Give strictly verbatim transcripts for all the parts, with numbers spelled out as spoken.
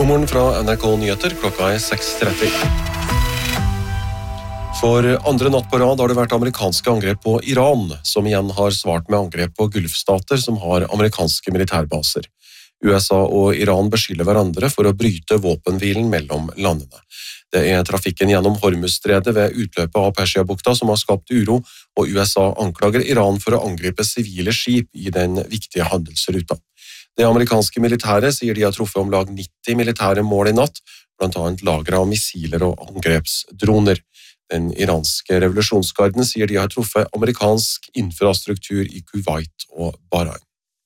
morgen fra N R K Nyheter, klokka er seks tretti. For andre natt på rad har det vært amerikanske angrep på Iran, som igjen har svart med angrep på gulfstater som har amerikanske militærbaser. U S A og Iran beskylder hverandre for å bryte våpenhvilen mellom landene. Det er trafikken gjennom Hormuzstredet ved utløpet av Persiabukta som har skapt uro, og U S A anklager Iran for å angripe sivile skip i den viktige handelsruta. Det amerikanske militæret sier de har truffet om lag nitti militære mål i natt, blant annet lagre av missiler og angrepsdroner. Den iranske revolusjonsgarden sier de har truffet amerikansk infrastruktur i Kuwait og Bahrain.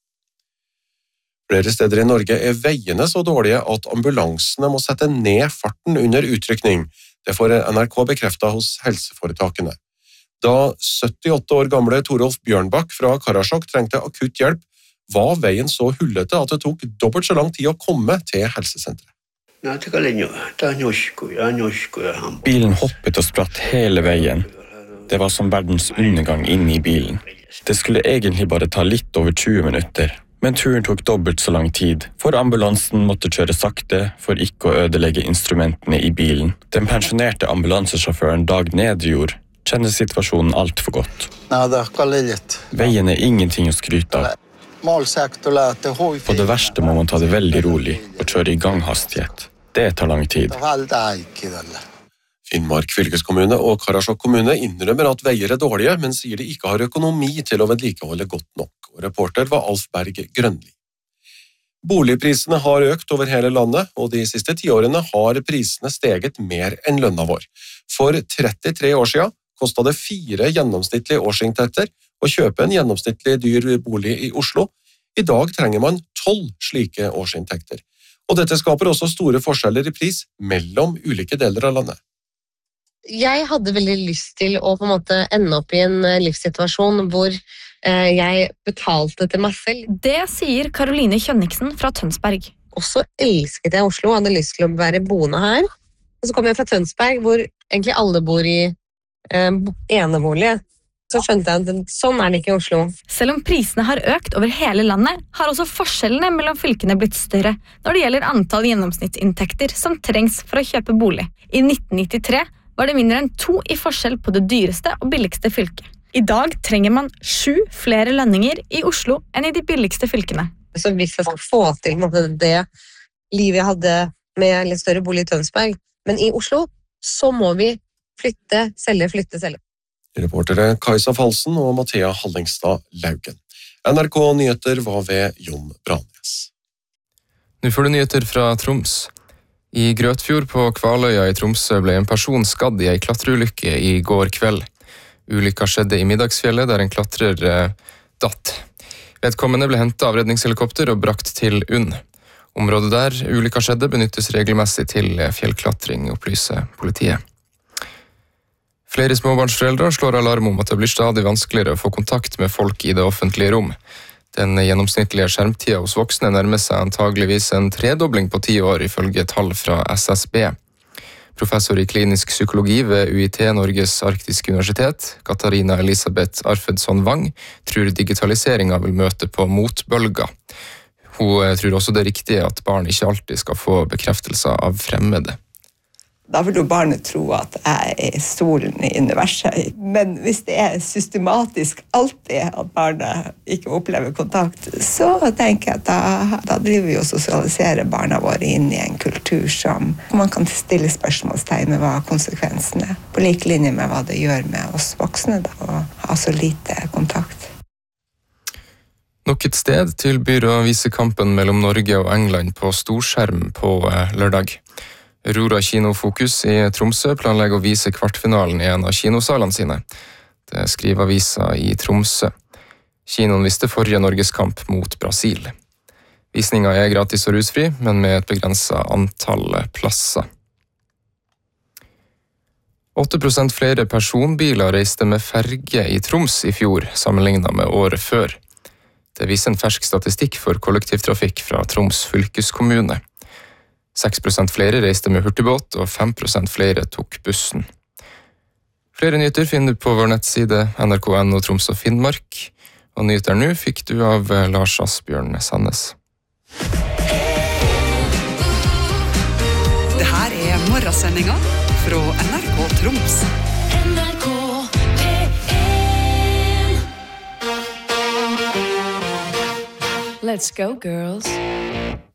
Flere steder i Norge er veiene så dårlige at ambulansene må sette ned farten under utrykning. Det får N R K bekreftet hos helseforetakene. Da syttiåtte år gamle Torolf Bjørnbakk fra Karasjok trengte akutt hjelp, var veien så hullete at det tok dobbelt så lang tid å komme til helsesenteret. Bilen hoppet og spratt hele veien. Det var som verdens undergang inne i bilen. Det skulle egentlig bare ta litt over tjue minutter, men turen tok dobbelt så lang tid, for ambulansen måtte kjøre sakte for ikke å ødelegge instrumentene i bilen. Den pensjonerte ambulansesjåføren Dag Nedjord kjenner situasjonen alt for godt. Veien er ingenting å skryte av. På det verste må man ta det veldig rolig og kjøre i ganghastighet. Det tar lang tid. Finnmark fylkeskommune og Karasjok kommune innrømmer at veier er dårlige, men sier de ikke har økonomi til å vedlikeholde godt nok. Og reporter var Alf Berg Grønli. Boligprisene har økt over hele landet, og de siste tiårene har prisene steget mer enn lønna vår. For trettitre år siden kostet det fire gjennomsnittlige årsinntekter å kjøpe en gjennomsnittlig dyr bolig i Oslo. I dag trenger man tolv slike årsinntekter. Og dette skaper også store forskjeller i pris mellom ulike deler av landet. Jeg hadde veldig lyst til å på en måte ende opp i en livssituasjon hvor eh, jeg betalte til meg selv. Det sier Karoline Kjønniksen fra Tønsberg. Og så elsket jeg Oslo, hadde lyst til å være boende her. Og så kom jeg fra Tønsberg, hvor egentlig alle bor i eh, enebolig. Så skjønte jeg at sånn er det ikke i Oslo. Selv om prisene har økt over hele landet, har også forskjellene mellom fylkene blitt større når det gjelder antall gjennomsnittsinntekter som trengs for å kjøpe bolig. I nitten nittitre var det mindre enn to i forskjell på det dyreste og billigste fylket. I dag trenger man sju flere lønninger i Oslo enn i de billigste fylkene. Så hvis jeg skal få til måte, det livet jeg hadde med litt større bolig i Tønsberg, men i Oslo, så må vi flytte, selge, flytte, selge. Reportere Kajsa Falsen og Mathea Hallingstad Laugen. N R K Nyheter var ved Jon Brannes. Nå får du nyheter fra Troms. I Grøtfjord på Kvaløya i Tromsø ble en person skadd i en klatreulykke i går kveld. Ulykka skjedde i Middagsfjellet der en klatrer eh, datt. Vedkommende ble hentet av redningshelikopter og brakt til U N. Området der ulykka skjedde benyttes regelmessig til fjellklatring, opplyser politiet. Flere småbarnsforeldre slår alarm om at det blir stadig vanskeligere å få kontakt med folk i det offentlige rom. Den gjennomsnittlige skjermtida hos voksne nærmer seg antageligvis en tredobling på ti år, ifølge tall fra S S B. Professor i klinisk psykologi ved U I T Norges Arktiske Universitet, Katarina Elisabeth Arfedsson Wang, tror digitaliseringa vil møte på motbølger. Hun tror også det er riktig at barn ikke alltid skal få bekreftelser av fremmede. Da vil jo barnet tro at jeg er solen i universet. Men hvis det er systematisk alltid at barnet ikke opplever kontakt, så tenker jeg at da, da driver vi og sosialiserer barna våre inn i en kultur som man kan stille spørsmålstegn med hva konsekvensen er. På like linje med hva det gjør med oss voksne da, å ha så lite kontakt. Nok et sted tilbyr å vise kampen mellom Norge og England på storskjerm på lørdag. Aurora Kinofokus i Tromsø planlegger å vise kvartfinalen i en av kinosalene sine. Det skriver avisa i Tromsø. Kinoen viste forrige Norgeskamp mot Brasil. Visninga er gratis og rusfri, men med et begrenset antall plasser. åtte prosent flere personbiler reiste med ferge i Troms i fjor, sammenlignet med året før. Det viser en fersk statistikk for kollektivtrafikk fra Troms fylkeskommune. seks prosent flere reiste med hurtigbåt, og fem prosent flere tok bussen. Flere nyheter finner du på vår nettside N R K N og Troms og Finnmark, og nyheter nå fikk du av Lars Asbjørn Sandnes. morgensendinga fra N R K Troms. N R K P en. Let's go, girls.